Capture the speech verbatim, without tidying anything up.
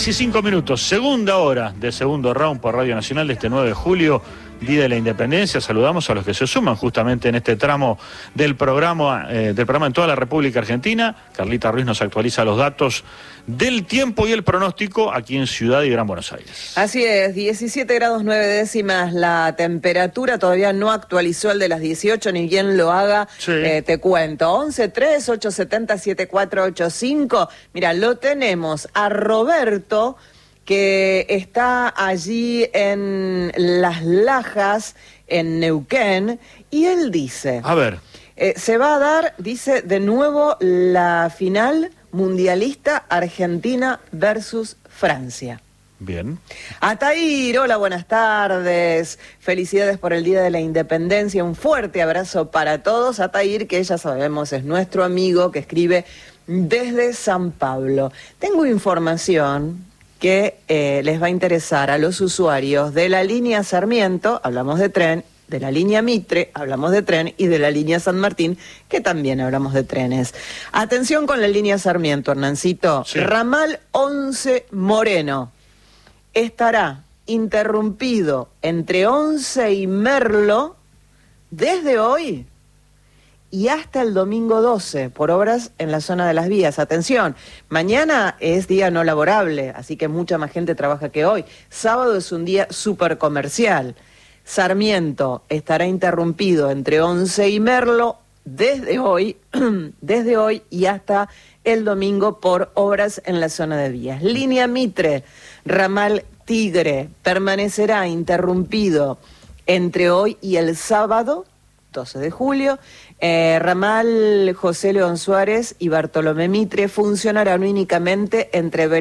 diez y cinco minutos, segunda hora de segundo round por Radio Nacional de este nueve de julio, Día de la Independencia. Saludamos a los que se suman justamente en este tramo del programa, eh, del programa en toda la República Argentina. Carlita Ruiz nos actualiza los datos del tiempo y el pronóstico aquí en Ciudad y Gran Buenos Aires. Así es, diecisiete grados nueve décimas la temperatura, todavía no actualizó el de las dieciocho, ni bien lo haga, sí. eh, te cuento, once tres ocho siete cero siete cuatro ocho cinco, mira, lo tenemos a Roberto, que está allí en Las Lajas, en Neuquén, y él dice... A ver. Eh, se va a dar, dice, de nuevo la final mundialista Argentina versus Francia. Bien. Atair, hola, buenas tardes. Felicidades por el Día de la Independencia. Un fuerte abrazo para todos. Atair, que ya sabemos es nuestro amigo que escribe desde San Pablo. Tengo información que eh, les va a interesar a los usuarios de la línea Sarmiento, hablamos de tren, de la línea Mitre, hablamos de tren, y de la línea San Martín, que también hablamos de trenes. Atención con la línea Sarmiento, Hernancito. Sí. Ramal once Moreno estará interrumpido entre Once y Merlo desde hoy y hasta el domingo doce, por obras en la zona de las vías. Atención, mañana es día no laborable, así que mucha más gente trabaja que hoy. Sábado es un día súper comercial. Sarmiento estará interrumpido entre Once y Merlo desde hoy, desde hoy y hasta el domingo por obras en la zona de vías. Línea Mitre, ramal Tigre, permanecerá interrumpido entre hoy y el sábado, doce de julio, eh, ramal José León Suárez y Bartolomé Mitre funcionarán únicamente entre